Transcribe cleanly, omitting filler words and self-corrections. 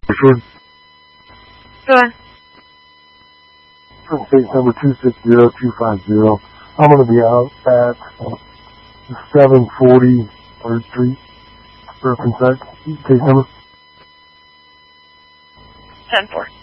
Sure. Go on. Case number 260250. I'm going to be out at 740 3rd Street. Reference that case number. 10-4.